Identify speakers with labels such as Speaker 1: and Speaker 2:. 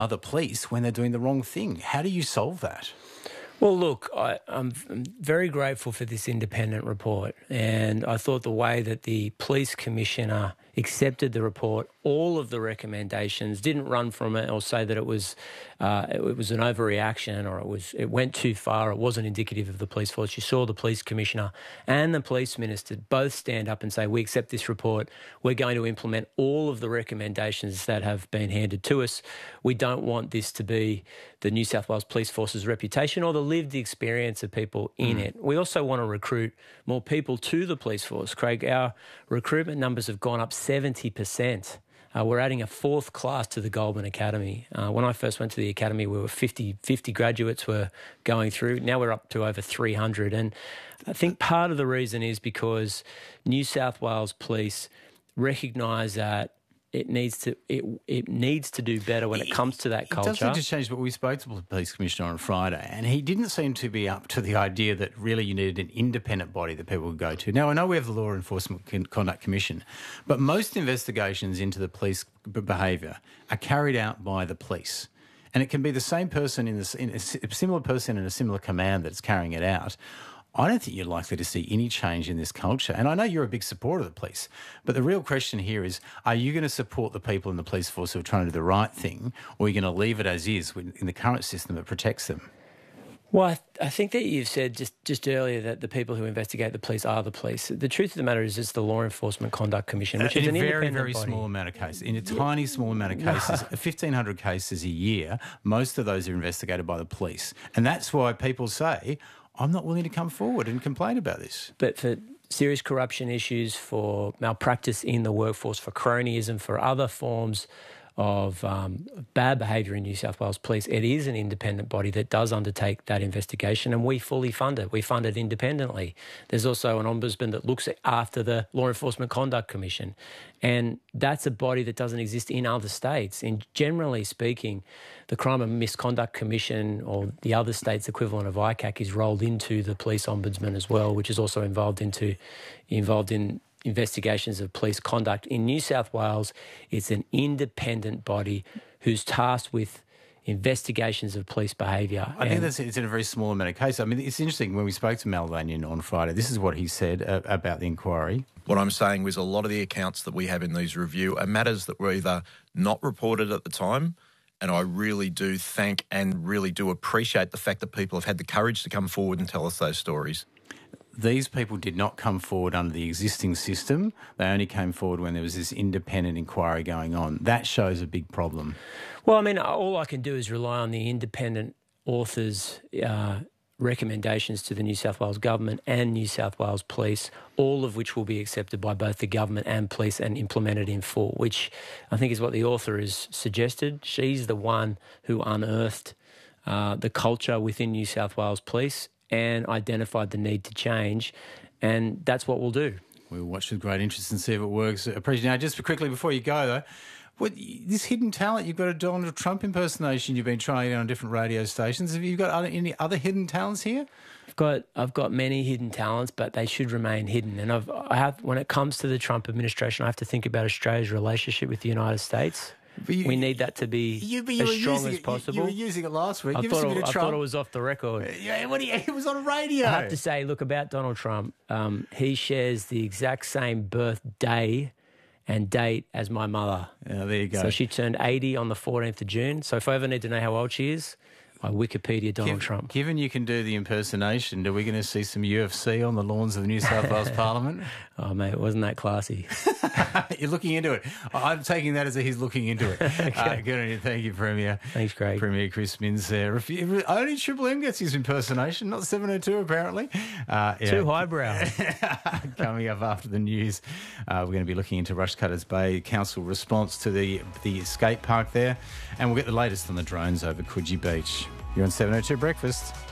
Speaker 1: other police when they're doing the wrong thing. How do you solve that?
Speaker 2: Well, look, I'm very grateful for this independent report, and I thought the way that the police commissioner accepted the report, all of the recommendations, didn't run from it or say that it was an overreaction or it went too far, it wasn't indicative of the police force. You saw the police commissioner and the police minister both stand up and say, we accept this report, we're going to implement all of the recommendations that have been handed to us. We don't want this to be the New South Wales Police Force's reputation or the lived experience of people in it. We also want to recruit more people to the police force. Craig, our recruitment numbers have gone up 70%. We're adding a fourth class to the Goulburn Academy. When I first went to the academy, we were 50 graduates were going through. Now we're up to over 300. And I think part of the reason is because New South Wales Police recognise that it needs to do better when it comes to that culture.
Speaker 1: It does need to change, but we spoke to the police commissioner on Friday, and he didn't seem to be up to the idea that really you needed an independent body that people would go to. Now, I know we have the Law Enforcement Conduct Commission, but most investigations into the police behaviour are carried out by the police. And it can be the same person in a similar person in a similar command that's carrying it out. I don't think you're likely to see any change in this culture. And I know you're a big supporter of the police, but the real question here is, are you going to support the people in the police force who are trying to do the right thing, or are you going to leave it as is in the current system that protects them?
Speaker 2: Well, I think that you've said just earlier that the people who investigate the police are the police. The truth of the matter is it's the Law Enforcement Conduct Commission, which is an independent body. In a very small amount of cases.
Speaker 1: In a tiny small amount of cases, 1,500 cases a year, most of those are investigated by the police. And that's why people say, I'm not willing to come forward and complain about this.
Speaker 2: But for serious corruption issues, for malpractice in the workforce, for cronyism, for other forms of bad behaviour in New South Wales Police, it is an independent body that does undertake that investigation, and we fully fund it. We fund it independently. There's also an ombudsman that looks after the Law Enforcement Conduct Commission, and that's a body that doesn't exist in other states. And generally speaking, the Crime and Misconduct Commission, or the other state's equivalent of ICAC, is rolled into the Police Ombudsman as well, which is also involved in investigations of police conduct. In New South Wales, it's an independent body who's tasked with investigations of police behaviour.
Speaker 1: I think it's in a very small amount of cases. I mean, it's interesting, when we spoke to Mal Lanyon on Friday, this is what he said about the inquiry.
Speaker 3: What I'm saying was a lot of the accounts that we have in these review are matters that were either not reported at the time, and I really do thank and really do appreciate the fact that people have had the courage to come forward and tell us those stories.
Speaker 1: These people did not come forward under the existing system. They only came forward when there was this independent inquiry going on. That shows a big problem.
Speaker 2: Well, I mean, all I can do is rely on the independent authors' recommendations to the New South Wales Government and New South Wales Police, all of which will be accepted by both the government and police and implemented in full, which I think is what the author has suggested. She's the one who unearthed the culture within New South Wales Police and identified the need to change, and that's what we'll do.
Speaker 1: We'll watch with great interest and see if it works. Now, just quickly before you go, though, this hidden talent, you've got a Donald Trump impersonation you've been trying on different radio stations. Have you got any other hidden talents here?
Speaker 2: I've got many hidden talents, but they should remain hidden. And I have, when it comes to the Trump administration, I have to think about Australia's relationship with the United States. We need that to be as strong as possible.
Speaker 1: You were using it last week.
Speaker 2: I thought it was off the record.
Speaker 1: Yeah, it was on radio.
Speaker 2: I have to say, look, about Donald Trump, he shares the exact same birthday and date as my mother.
Speaker 1: Yeah, there you go.
Speaker 2: So she turned 80 on the 14th of June. So if I ever need to know how old she is, I Wikipedia Donald Trump.
Speaker 1: Given you can do the impersonation, are we going to see some UFC on the lawns of the New South Wales Parliament?
Speaker 2: Oh, mate, wasn't that classy?
Speaker 1: You're looking into it. I'm taking that as he's looking into it. Okay. Good on you. Thank you, Premier.
Speaker 2: Thanks, Craig.
Speaker 1: Premier Chris Minns there. Only Triple M gets his impersonation, not 702 apparently.
Speaker 2: Too highbrow.
Speaker 1: Coming up after the news, we're going to be looking into Rushcutters Bay Council response to the skate park there, and we'll get the latest on the drones over Coogee Beach. You're on 702 Breakfast.